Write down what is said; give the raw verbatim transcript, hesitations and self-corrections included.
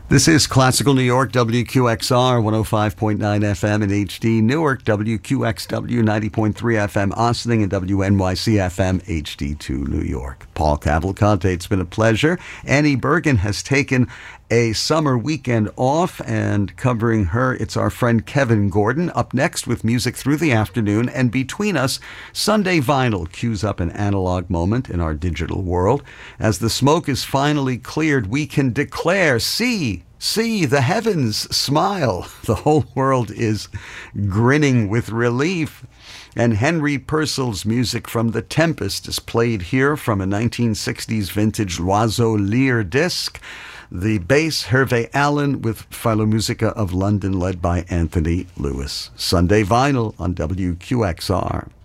This is Classical New York, W Q X R, one oh five point nine F M in H D Newark, W Q X W, ninety point three F M Ossining, and W N Y C F M H D two New York. Paul Cavalcante, it's been a pleasure. Annie Bergen has taken a summer weekend off, and covering her, it's our friend Kevin Gordon. Up next with music through the afternoon, and between us, Sunday Vinyl cues up an analog moment in our digital world. As the smoke is finally cleared, we can declare, see, see, the heavens smile. The whole world is grinning with relief. And Henry Purcell's music from The Tempest is played here from a nineteen sixties vintage L'Oiseau Lyre disc. The bass, Hervé Allen, with Philharmonica of London, led by Anthony Lewis. Sunday Vinyl on W Q X R.